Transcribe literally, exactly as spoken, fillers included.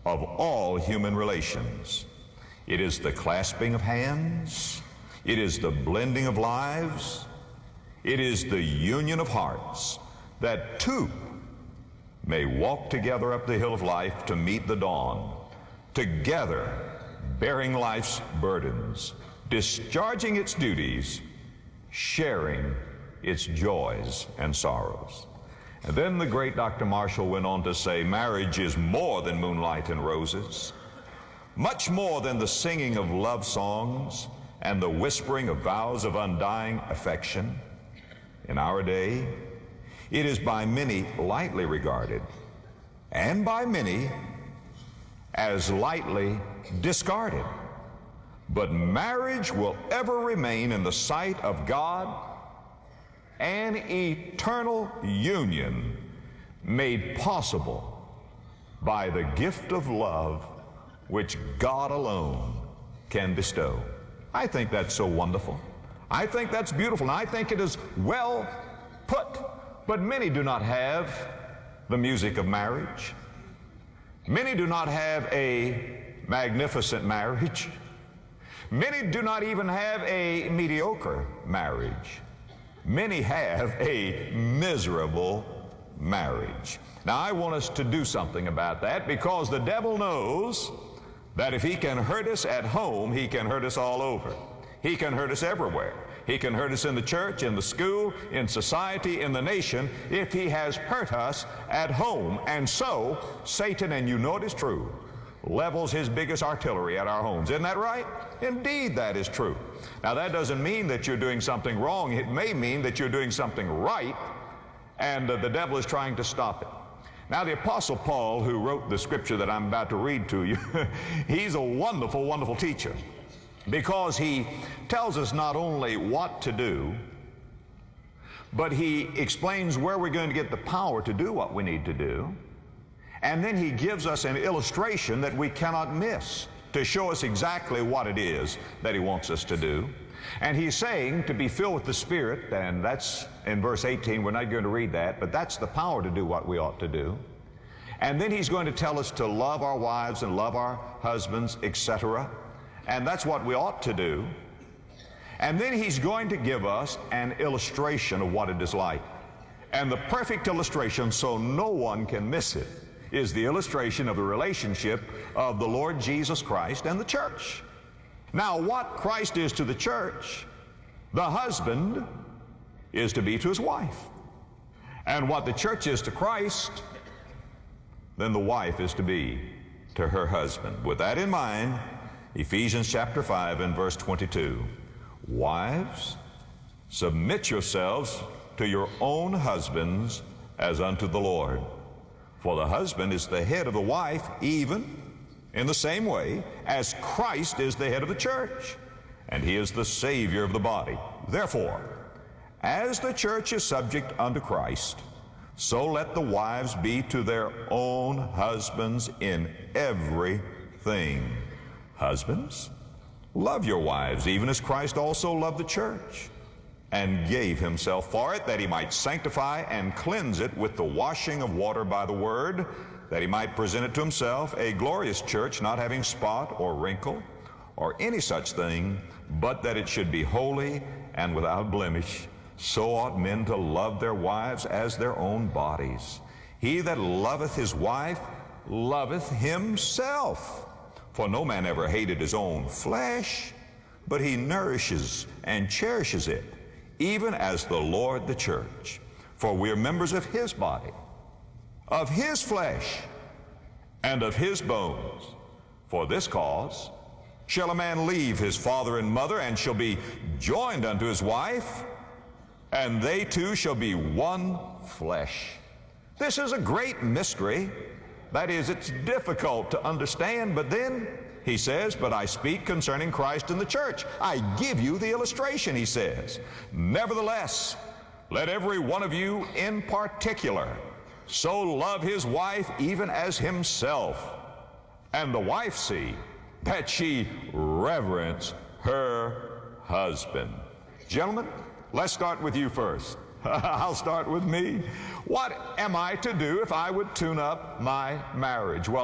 of all human relations. It is the clasping of hands. It is the blending of lives. It is the union of hearts that two may walk together up the hill of life to meet the dawn, together bearing life's burdens, discharging its duties, sharing its joys and sorrows. And then the great Doctor Marshall went on to say, marriage is more than moonlight and roses, much more than the singing of love songs and the whispering of vows of undying affection. In our day, it is by many lightly regarded, and by many as lightly discarded. But marriage will ever remain in the sight of God an eternal union made possible by the gift of love which God alone can bestow. I think that's so wonderful. I think that's beautiful, and I think it is well put. But many do not have the music of marriage. Many do not have a magnificent marriage. Many do not even have a mediocre marriage. Many have a miserable marriage. Now, I want us to do something about that, because the devil knows that if he can hurt us at home, he can hurt us all over. He can hurt us everywhere. He can hurt us in the church, in the school, in society, in the nation, if he has hurt us at home. And so, Satan, and you know it is true, levels his biggest artillery at our homes. Isn't that right? Indeed, that is true. Now, that doesn't mean that you're doing something wrong. It may mean that you're doing something right, and uh, the devil is trying to stop it. Now, the Apostle Paul, who wrote the scripture that I'm about to read to you, he's a wonderful, wonderful teacher, because he tells us not only what to do, but he explains where we're going to get the power to do what we need to do. And then he gives us an illustration that we cannot miss to show us exactly what it is that he wants us to do. And he's saying to be filled with the Spirit, and that's in verse eighteen. We're not going to read that, but that's the power to do what we ought to do. And then he's going to tell us to love our wives and love our husbands, et cetera. And that's what we ought to do. And then he's going to give us an illustration of what it is like. And the perfect illustration, so no one can miss it, is the illustration of the relationship of the Lord Jesus Christ and the church. Now, what Christ is to the church, the husband is to be to his wife. And what the church is to Christ, then the wife is to be to her husband. With that in mind, Ephesians chapter five and verse twenty-two. Wives, submit yourselves to your own husbands as unto the Lord. For the husband is the head of the wife, even in the same way as Christ is the head of the church, and he is the Savior of the body. Therefore, as the church is subject unto Christ, so let the wives be to their own husbands in everything. Husbands, love your wives, even as Christ also loved the church, and gave himself for it, that he might sanctify and cleanse it with the washing of water by the word, that he might present it to himself a glorious church, not having spot or wrinkle or any such thing, but that it should be holy and without blemish. So ought men to love their wives as their own bodies. He that loveth his wife loveth himself. For no man ever hated his own flesh, but he nourishes and cherishes it, even as the Lord the church. For we are members of his body, of his flesh, and of his bones. For this cause shall a man leave his father and mother, and shall be joined unto his wife, and they two shall be one flesh. This is a great mystery. That is, it's difficult to understand, but then he says, but I speak concerning Christ and the church. I give you the illustration, he says. Nevertheless, let every one of you in particular so love his wife even as himself, and the wife see that she reverence her husband. Gentlemen, let's start with you first. I'll start with me. What am I to do if I would tune up my marriage? Well,